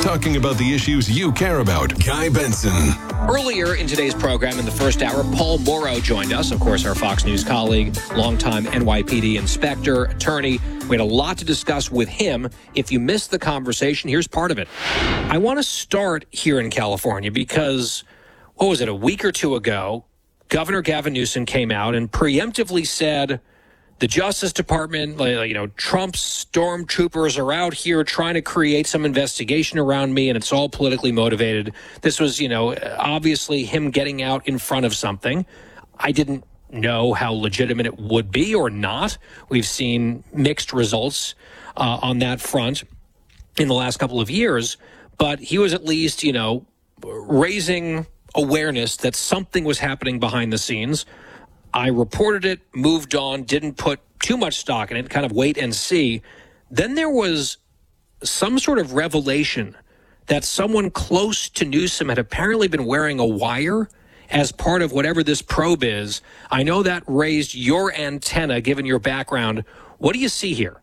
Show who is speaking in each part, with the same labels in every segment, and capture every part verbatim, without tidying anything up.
Speaker 1: talking about the issues you care about. Guy Benson.
Speaker 2: Earlier in today's program, in the first hour, Paul Mauro joined us, of course, our Fox News colleague, longtime N Y P D inspector, attorney. We had a lot to discuss with him. If you missed the conversation, here's part of it. I want to start here in California because, what was it, a week or two ago, Governor Gavin Newsom came out and preemptively said the Justice Department, you know, Trump's stormtroopers are out here trying to create some investigation around me, and it's all politically motivated. This was, you know, obviously him getting out in front of something. I didn't know how legitimate it would be or not. We've seen mixed results uh, on that front in the last couple of years, but he was at least, you know, raising awareness that something was happening behind the scenes. I reported it, moved on, didn't put too much stock in it, kind of wait and see. Then there was some sort of revelation that someone close to Newsom had apparently been wearing a wire as part of whatever this probe is. I know that raised your antenna, given your background. What do you see here?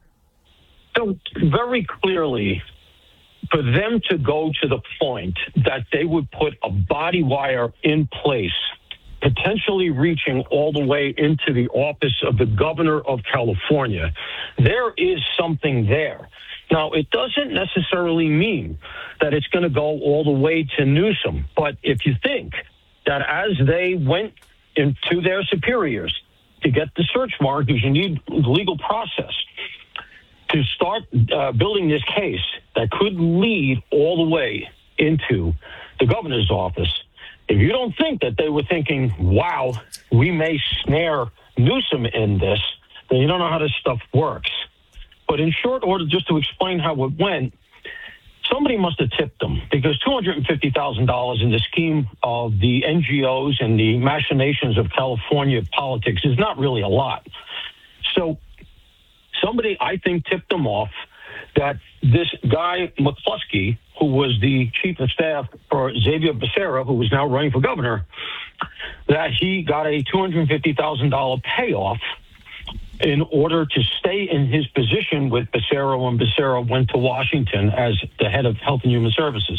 Speaker 3: So very clearly, for them to go to the point that they would put a body wire in place, potentially reaching all the way into the office of the governor of California, there is something there. Now, it doesn't necessarily mean that it's going to go all the way to Newsom. But if you think that as they went into their superiors to get the search warrant, because you need legal process, to start uh, building this case that could lead all the way into the governor's office, if you don't think that they were thinking, wow, we may snare Newsom in this, then you don't know how this stuff works. But in short order, just to explain how it went, somebody must have tipped them, because two hundred fifty thousand dollars in the scheme of the N G Os and the machinations of California politics is not really a lot. So somebody, I think, tipped them off that this guy, McCluskey, who was the chief of staff for Xavier Becerra, who is now running for governor, that he got a two hundred fifty thousand dollars payoff in order to stay in his position with Becerra when Becerra went to Washington as the head of Health and Human Services.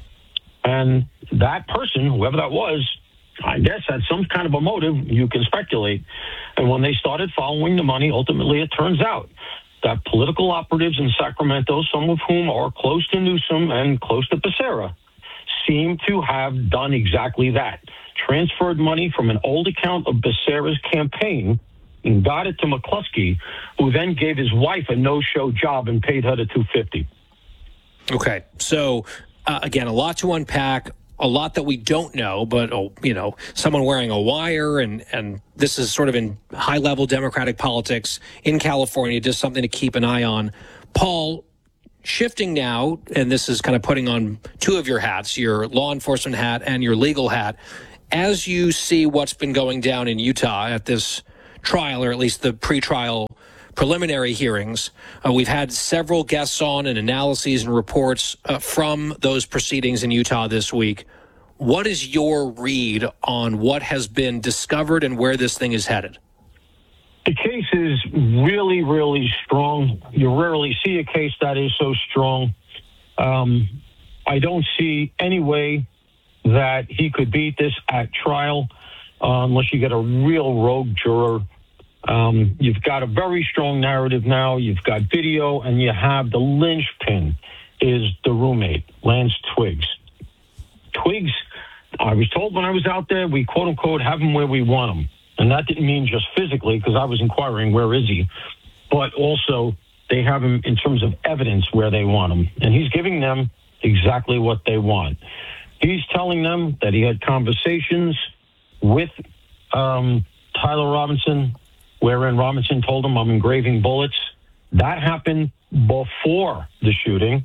Speaker 3: And that person, whoever that was, I guess had some kind of a motive. You can speculate. And when they started following the money, ultimately it turns out that political operatives in Sacramento, some of whom are close to Newsom and close to Becerra, seem to have done exactly that. Transferred money from an old account of Becerra's campaign and got it to McCluskey, who then gave his wife a no-show job and paid her the two hundred fifty dollars.
Speaker 2: Okay, so uh, again, a lot to unpack, a lot that we don't know, but, oh, you know, someone wearing a wire, and, and this is sort of in high-level Democratic politics in California, just something to keep an eye on. Paul, shifting now, and this is kind of putting on two of your hats, your law enforcement hat and your legal hat, as you see what's been going down in Utah at this trial, or at least the pretrial preliminary hearings. Uh, we've had several guests on and analyses and reports uh, from those proceedings in Utah this week. What is your read on what has been discovered and where this thing is headed?
Speaker 3: The case is really, really strong. You rarely see a case that is so strong. Um, I don't see any way that he could beat this at trial uh, unless you get a real rogue juror. Um, you've got a very strong narrative now. You've got video, and you have the linchpin is the roommate, Lance Twiggs. Twiggs, I was told when I was out there, we quote unquote have him where we want him. And that didn't mean just physically, because I was inquiring, where is he? But also they have him in terms of evidence where they want him. And he's giving them exactly what they want. He's telling them that he had conversations with um, Tyler Robinson, wherein Robinson told him, I'm engraving bullets. That happened before the shooting.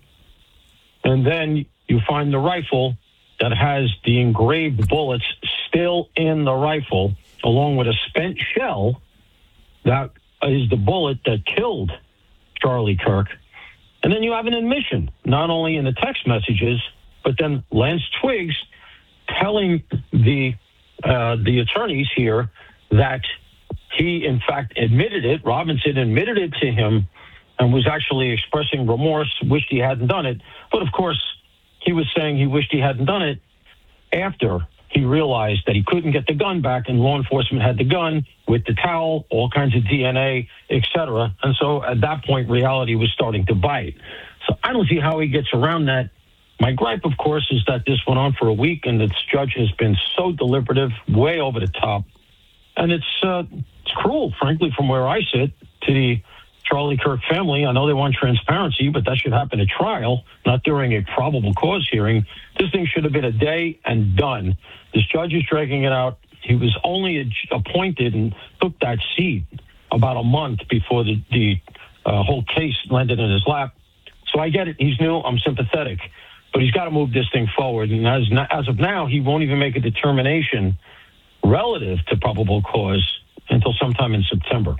Speaker 3: And then you find the rifle that has the engraved bullets still in the rifle, along with a spent shell that is the bullet that killed Charlie Kirk. And then you have an admission, not only in the text messages, but then Lance Twiggs telling the uh, the attorneys here that he, in fact, admitted it. Robinson admitted it to him and was actually expressing remorse, wished he hadn't done it. But, of course, he was saying he wished he hadn't done it after he realized that he couldn't get the gun back, and law enforcement had the gun with the towel, all kinds of D N A, et cetera. And so at that point, reality was starting to bite. So I don't see how he gets around that. My gripe, of course, is that this went on for a week, and this judge has been so deliberative, way over the top. And it's, uh, it's cruel, frankly, from where I sit, to the Charlie Kirk family. I know they want transparency, but that should happen at trial, not during a probable cause hearing. This thing should have been a day and done. This judge is dragging it out. He was only appointed and took that seat about a month before the, the uh, whole case landed in his lap. So I get it. He's new. I'm sympathetic. But he's got to move this thing forward. And as, as of now, he won't even make a determination relative to probable cause until sometime in September.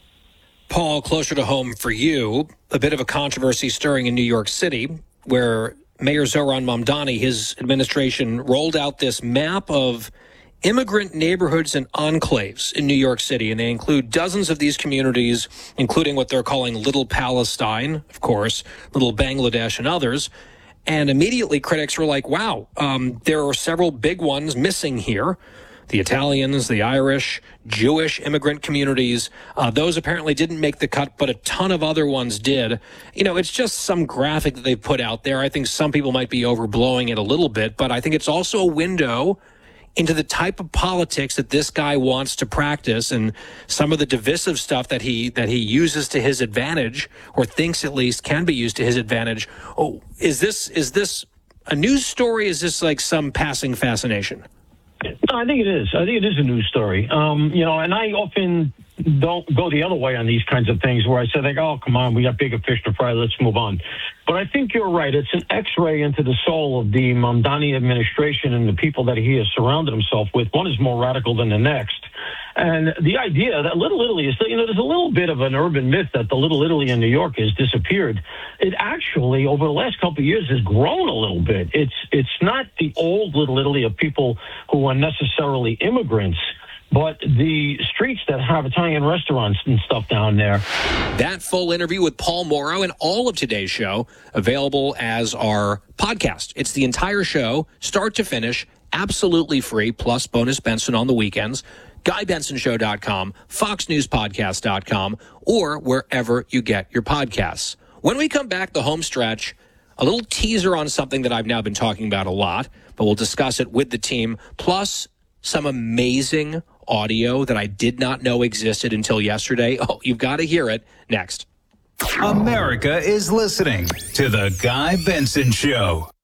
Speaker 2: Paul, closer to home for you, a bit of a controversy stirring in New York City, where Mayor Zohran Mamdani, his administration, rolled out this map of immigrant neighborhoods and enclaves in New York City, and they include dozens of these communities, including what they're calling Little Palestine, of course, Little Bangladesh, and others. And immediately critics were like, wow, um, there are several big ones missing here. The Italians, the Irish, Jewish immigrant communities, uh, those apparently didn't make the cut, but a ton of other ones did. You know, it's just some graphic that they put out there. I think some people might be overblowing it a little bit, but I think it's also a window into the type of politics that this guy wants to practice, and some of the divisive stuff that he that he uses to his advantage, or thinks at least can be used to his advantage. Oh, is this is this a news story? Is this like some passing fascination?
Speaker 3: No, I think it is. I think it is a news story. Um, you know, and I often don't go the other way on these kinds of things where I say, like, oh, come on, we got bigger fish to fry, let's move on. But I think you're right. It's an X-ray into the soul of the Mamdani administration and the people that he has surrounded himself with. One is more radical than the next. And the idea that Little Italy is, you know, there's a little bit of an urban myth that the Little Italy in New York has disappeared. It actually, over the last couple of years, has grown a little bit. It's it's not the old Little Italy of people who are necessarily immigrants, but the streets that have Italian restaurants and stuff down there.
Speaker 2: That full interview with Paul Mauro and all of today's show available as our podcast. It's the entire show, start to finish, absolutely free, plus bonus Benson on the weekends. Guy Benson Show dot com, Fox News Podcast dot com, or wherever you get your podcasts. When we come back, the home stretch, a little teaser on something that I've now been talking about a lot, but we'll discuss it with the team, plus some amazing audio that I did not know existed until yesterday. Oh, you've got to hear it next.
Speaker 4: America is listening to The Guy Benson Show.